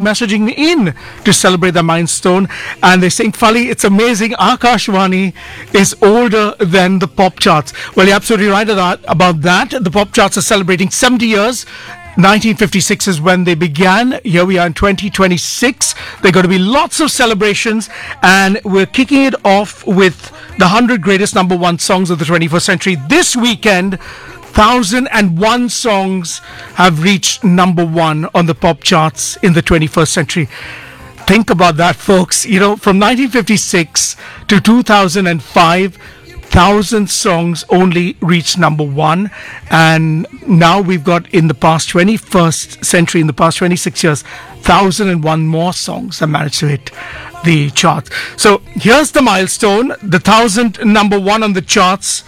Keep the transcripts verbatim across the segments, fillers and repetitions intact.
messaging in to celebrate the milestone. And they're saying, Fali, it's amazing. Akashvani is older than the pop charts. Well, you're absolutely right about that. The pop charts are celebrating seventy years. nineteen fifty-six is when they began. Here we are in twenty twenty-six. There are going to be lots of celebrations, and we're kicking it off with the one hundred greatest number one songs of the twenty-first century. This weekend, one thousand one songs have reached number one on the pop charts in the twenty-first century. Think about that, folks. You know, from nineteen fifty-six to two thousand five, thousand songs only reached number one, and now we've got, in the past twenty-first century, in the past twenty-six years, one thousand one more songs have managed to hit the charts. So here's the milestone. The thousand number one on the charts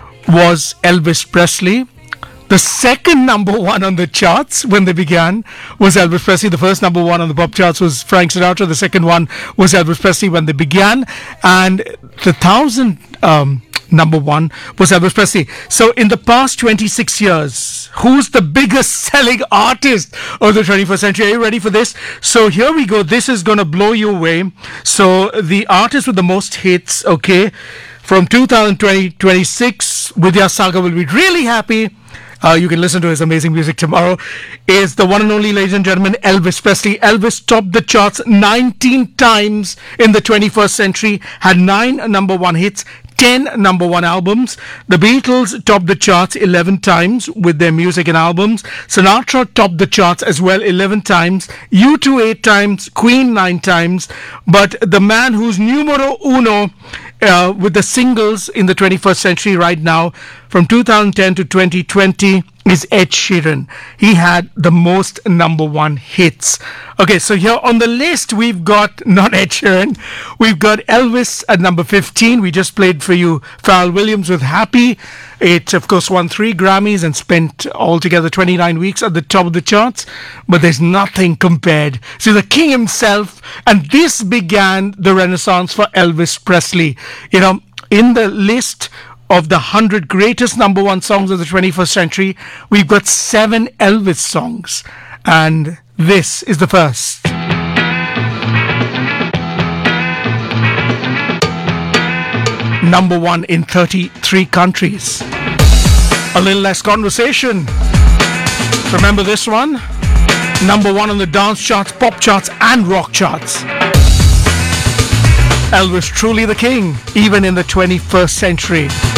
was Elvis Presley. The second number one on the charts when they began was Elvis Presley. The first number one on the pop charts was Frank Sinatra. The second one was Elvis Presley when they began. And the thousand um, number one was Elvis Presley. So in the past twenty-six years, who's the biggest selling artist of the twenty-first century? Are you ready for this? So here we go. This is going to blow you away. So the artist with the most hits, okay, from two thousand twenty to twenty-six, Vidya Sagar will be really happy. Uh, you can listen to his amazing music tomorrow. Is the one and only, ladies and gentlemen, Elvis Presley. Elvis topped the charts nineteen times in the twenty-first century, had nine number one hits, ten number one albums. The Beatles topped the charts eleven times with their music and albums. Sinatra topped the charts as well eleven times. U two eight times. Queen nine times. But the man who's numero uno uh, with the singles in the twenty-first century right now, from two thousand ten to twenty twenty, is Ed Sheeran. He had the most number one hits. Okay, so here on the list we've got not Ed Sheeran, we've got Elvis at number fifteen. We just played for you Pharrell Williams with Happy. It of course won three Grammys and spent altogether twenty-nine weeks at the top of the charts, but there's nothing compared to the king himself, and this began the renaissance for Elvis Presley. You know, in the list of the one hundred greatest number one songs of the twenty-first century, we've got seven Elvis songs, and this is the first. Number one in thirty-three countries. A little less conversation. Remember this one? Number one on the dance charts, pop charts, and rock charts. Elvis, truly the king, even in the twenty-first century.